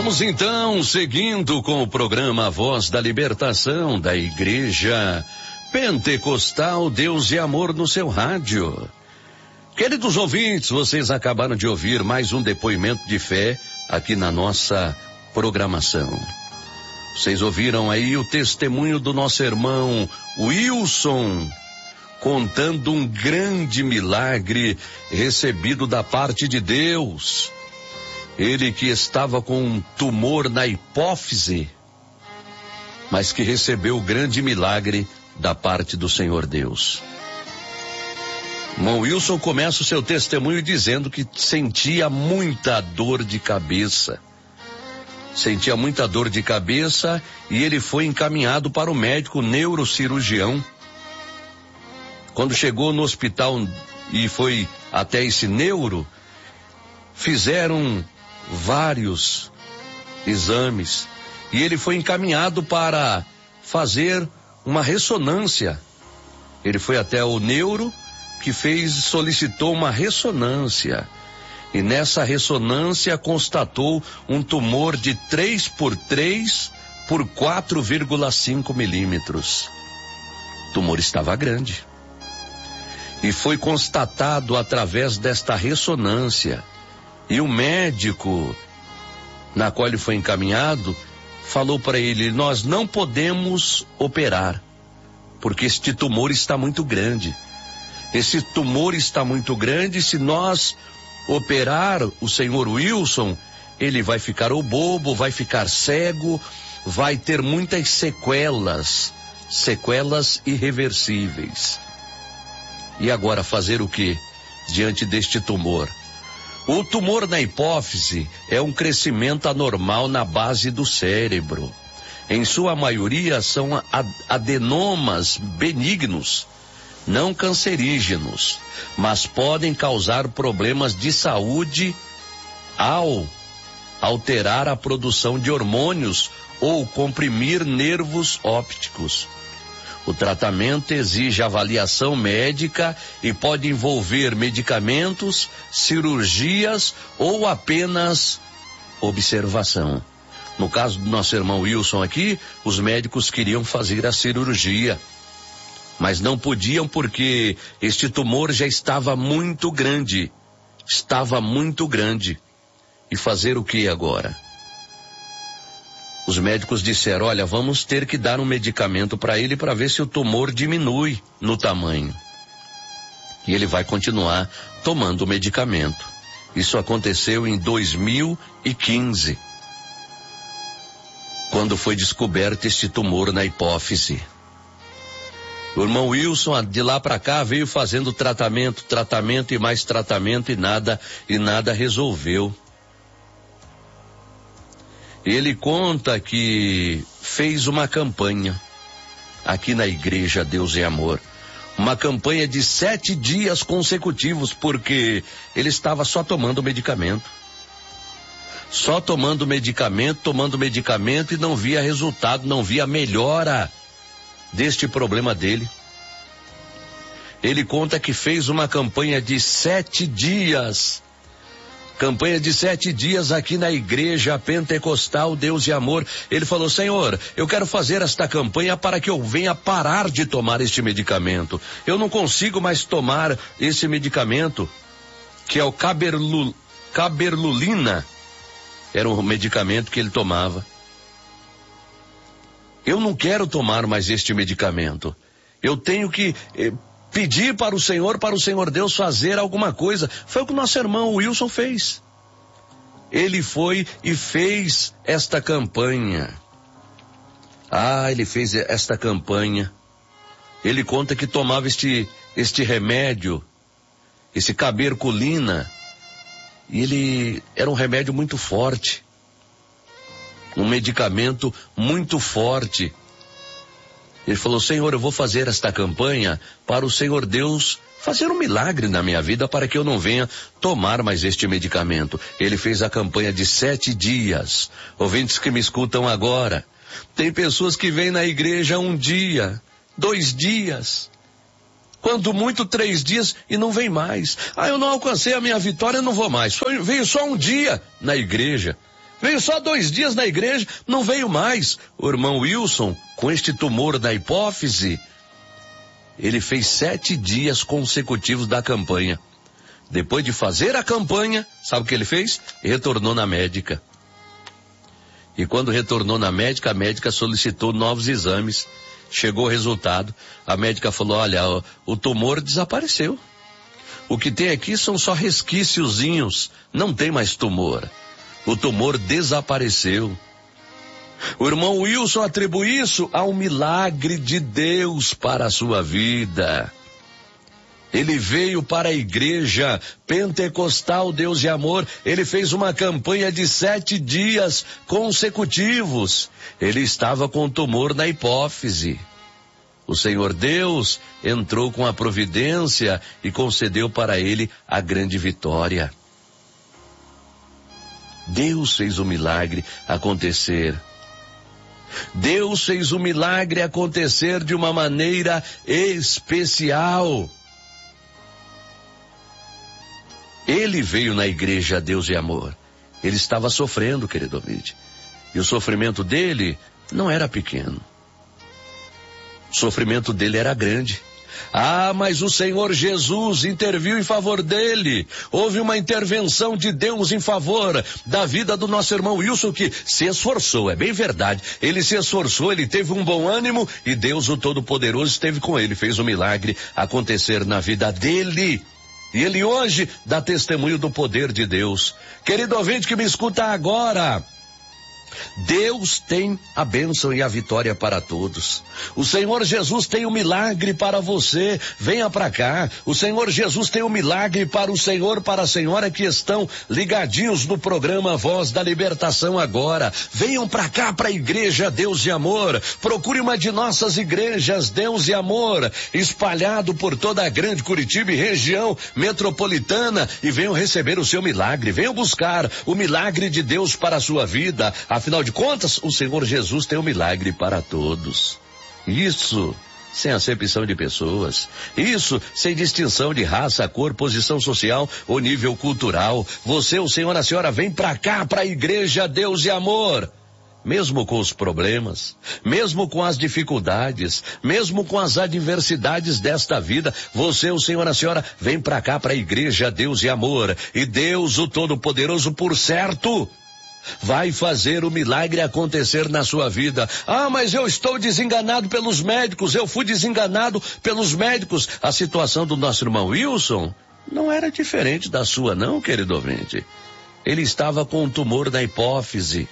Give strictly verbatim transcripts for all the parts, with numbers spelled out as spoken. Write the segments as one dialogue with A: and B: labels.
A: Vamos então, seguindo com o programa Voz da Libertação da Igreja Pentecostal Deus e Amor no seu rádio. Queridos ouvintes, vocês acabaram de ouvir mais um depoimento de fé aqui na nossa programação. Vocês ouviram aí o testemunho do nosso irmão Wilson, contando um grande milagre recebido da parte de Deus. Ele que estava com um tumor na hipófise, mas que recebeu o grande milagre da parte do Senhor Deus. Irmão Wilson começa o seu testemunho dizendo que sentia muita dor de cabeça. Sentia muita dor de cabeça e ele foi encaminhado para o médico neurocirurgião. Quando chegou no hospital e foi até esse neuro, fizeram vários exames e ele foi encaminhado para fazer uma ressonância. Ele foi até o neuro que fez, solicitou uma ressonância. E nessa ressonância constatou um tumor de três por três por quatro vírgula cinco milímetros. O tumor estava grande. E foi constatado através desta ressonância. E o médico na qual ele foi encaminhado falou para ele: nós não podemos operar, porque este tumor está muito grande. Esse tumor está muito grande, se nós operar o senhor Wilson, ele vai ficar ou bobo, vai ficar cego, vai ter muitas sequelas, sequelas irreversíveis. E agora fazer o que diante deste tumor? O tumor na hipófise é um crescimento anormal na base do cérebro. Em sua maioria são adenomas benignos, não cancerígenos, mas podem causar problemas de saúde ao alterar a produção de hormônios ou comprimir nervos ópticos. O tratamento exige avaliação médica e pode envolver medicamentos, cirurgias ou apenas observação. No caso do nosso irmão Wilson aqui, os médicos queriam fazer a cirurgia, mas não podiam porque este tumor já estava muito grande. Estava muito grande. E fazer o que agora? Os médicos disseram: olha, vamos ter que dar um medicamento para ele para ver se o tumor diminui no tamanho. E ele vai continuar tomando o medicamento. Isso aconteceu em dois mil e quinze, quando foi descoberto este tumor na hipófise. O irmão Wilson, de lá para cá, veio fazendo tratamento, tratamento e mais tratamento e nada, e nada resolveu. Ele conta que fez uma campanha aqui na igreja Deus e Amor. Uma campanha de sete dias consecutivos, porque ele estava só tomando medicamento. Só tomando medicamento, tomando medicamento e não via resultado, não via melhora deste problema dele. Ele conta que fez uma campanha de sete dias. Campanha de sete dias aqui na igreja Pentecostal Deus e Amor. Ele falou: Senhor, eu quero fazer esta campanha para que eu venha parar de tomar este medicamento. Eu não consigo mais tomar esse medicamento, que é o caberlu, caberlulina. Era um medicamento que ele tomava. Eu não quero tomar mais este medicamento. Eu tenho que eh, pedir para o Senhor, para o Senhor Deus fazer alguma coisa. Foi o que o nosso irmão Wilson fez. Ele foi e fez esta campanha. Ah, ele fez esta campanha. Ele conta que tomava este, este remédio, esse caberculina. E ele era um remédio muito forte. Um medicamento muito forte. Ele falou: Senhor, eu vou fazer esta campanha para o Senhor Deus fazer um milagre na minha vida para que eu não venha tomar mais este medicamento. Ele fez a campanha de sete dias. Ouvintes que me escutam agora, tem pessoas que vêm na igreja um dia, dois dias, quando muito três dias e não vem mais. Ah, eu não alcancei a minha vitória, eu não vou mais. Só, veio só um dia na igreja. Veio só dois dias na igreja, não veio mais. O irmão Wilson, com este tumor na hipófise, ele fez sete dias consecutivos da campanha. Depois de fazer a campanha, sabe o que ele fez? Retornou na médica. E quando retornou na médica, a médica solicitou novos exames. Chegou o resultado. A médica falou, olha, o, o tumor desapareceu. O que tem aqui são só resquíciozinhos, não tem mais tumor. O tumor desapareceu. O irmão Wilson atribui isso ao milagre de Deus para a sua vida. Ele veio para a igreja pentecostal Deus e Amor. Ele fez uma campanha de sete dias consecutivos. Ele estava com tumor na hipófise. O Senhor Deus entrou com a providência e concedeu para ele a grande vitória. Deus fez o milagre acontecer. Deus fez o milagre acontecer de uma maneira especial. Ele veio na igreja Deus e Amor. Ele estava sofrendo, querido ouvinte. E o sofrimento dele não era pequeno. O sofrimento dele era grande. Ah, mas o Senhor Jesus interviu em favor dele. Houve uma intervenção de Deus em favor da vida do nosso irmão Wilson, que se esforçou, é bem verdade. Ele se esforçou, ele teve um bom ânimo e Deus, o Todo-Poderoso, esteve com ele, fez um milagre acontecer na vida dele. E ele hoje dá testemunho do poder de Deus. Querido ouvinte que me escuta agora, Deus tem a bênção e a vitória para todos. O Senhor Jesus tem um milagre para você. Venha para cá. O Senhor Jesus tem um milagre para o Senhor, para a senhora que estão ligadinhos no programa Voz da Libertação agora. Venham para cá, para a igreja Deus e Amor. Procure uma de nossas igrejas Deus e Amor, espalhado por toda a grande Curitiba e região metropolitana, e venham receber o seu milagre. Venham buscar o milagre de Deus para a sua vida. Afinal de contas, o Senhor Jesus tem um milagre para todos. Isso sem acepção de pessoas. Isso sem distinção de raça, cor, posição social ou nível cultural. Você, o Senhor, a senhora, vem para cá, para a igreja Deus e Amor. Mesmo com os problemas, mesmo com as dificuldades, mesmo com as adversidades desta vida, você, o Senhor, a senhora, vem para cá, para a igreja Deus e Amor. E Deus, o Todo-Poderoso, por certo, vai fazer o milagre acontecer na sua vida. Ah, mas eu estou desenganado pelos médicos, eu fui desenganado pelos médicos. A situação do nosso irmão Wilson não era diferente da sua, não, querido ouvinte. Ele estava com um tumor na hipófise.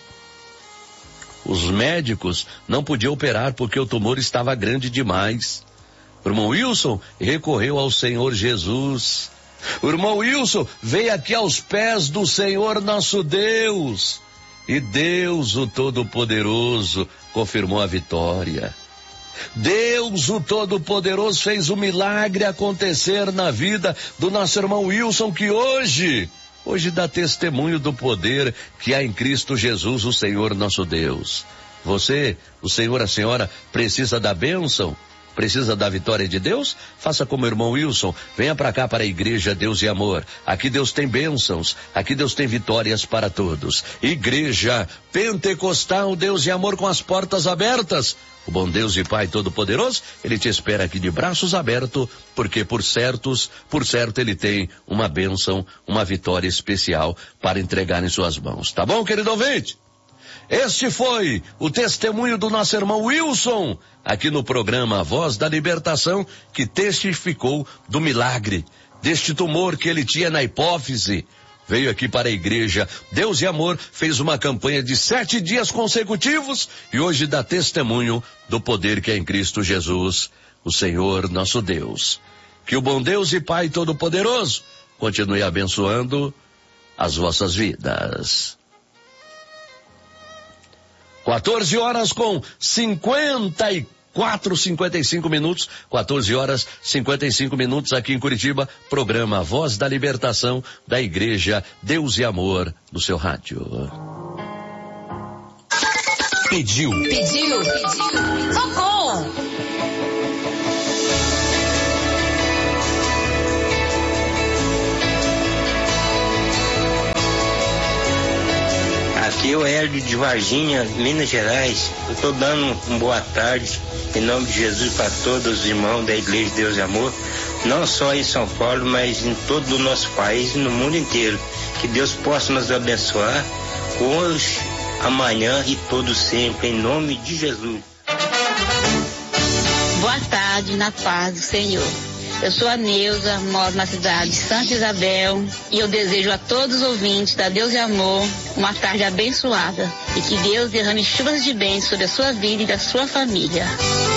A: Os médicos não podiam operar porque o tumor estava grande demais. O irmão Wilson recorreu ao Senhor Jesus. O irmão Wilson veio aqui aos pés do Senhor nosso Deus. E Deus, o Todo-Poderoso, confirmou a vitória. Deus, o Todo-Poderoso, fez o milagre acontecer na vida do nosso irmão Wilson, que hoje, hoje dá testemunho do poder que há em Cristo Jesus, o Senhor nosso Deus. Você, o Senhor, a senhora, precisa da bênção? Precisa da vitória de Deus? Faça como o irmão Wilson, venha para cá, para a igreja Deus e Amor. Aqui Deus tem bênçãos, aqui Deus tem vitórias para todos. Igreja Pentecostal Deus e Amor, com as portas abertas. O bom Deus e Pai Todo-Poderoso, Ele te espera aqui de braços abertos, porque por certos, por certo Ele tem uma bênção, uma vitória especial para entregar em suas mãos. Tá bom, querido ouvinte? Este foi o testemunho do nosso irmão Wilson, aqui no programa Voz da Libertação, que testificou do milagre, deste tumor que ele tinha na hipófise. Veio aqui para a igreja Deus e Amor, fez uma campanha de sete dias consecutivos e hoje dá testemunho do poder que é em Cristo Jesus, o Senhor nosso Deus. Que o bom Deus e Pai Todo-Poderoso continue abençoando as vossas vidas. quatorze horas com cinquenta e quatro, cinquenta e cinco minutos, quatorze horas, cinquenta e cinco minutos aqui em Curitiba, programa Voz da Libertação da Igreja Deus e Amor no seu rádio. Pediu.
B: Pediu. Pediu. Tocou.
C: que eu, Hélio de Varginha, Minas Gerais, eu estou dando uma boa tarde, em nome de Jesus, para todos os irmãos da Igreja Deus e Amor, não só em São Paulo, mas em todo o nosso país e no mundo inteiro. Que Deus possa nos abençoar hoje, amanhã e todo sempre, em nome de Jesus.
D: Boa tarde, na paz do Senhor. Eu sou a Neuza, moro na cidade de Santa Isabel e eu desejo a todos os ouvintes da Deus e Amor uma tarde abençoada e que Deus derrame chuvas de bênçãos sobre a sua vida e da sua família.